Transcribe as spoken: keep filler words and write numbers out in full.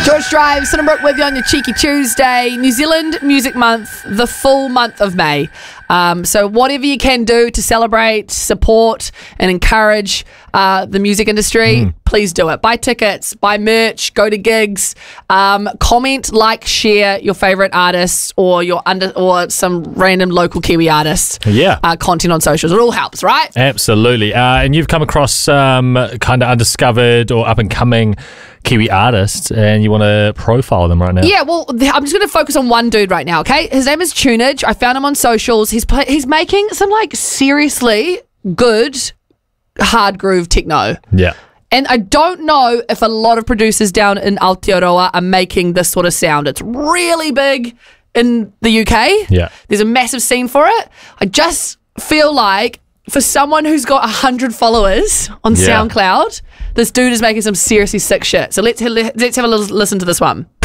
George Drive, Cinnabrook with you on your Cheeky Tuesday. New Zealand Music Month, the full month of May. Um, so whatever you can do to celebrate, support, and encourage uh, the music industry, mm. please do it. Buy tickets, buy merch, go to gigs, um, comment, like, share your favorite artists or your under or some random local Kiwi artist. Yeah, uh, content on socials. It all helps, right? Absolutely. Uh, and you've come across um, kind of undiscovered or up and coming Kiwi artists, and you want to profile them right now. Yeah, well, I'm just going to focus on one dude right now, okay? His name is Tunage. I found him on socials. He's play- he's making some, like, seriously good hard groove techno. Yeah. And I don't know if a lot of producers down in Aotearoa are making this sort of sound. It's really big in the U K. Yeah. There's a massive scene for it. I just feel like for someone who's got one hundred followers on yeah. SoundCloud, this dude is making some seriously sick shit. So let's let's have a little listen to this one.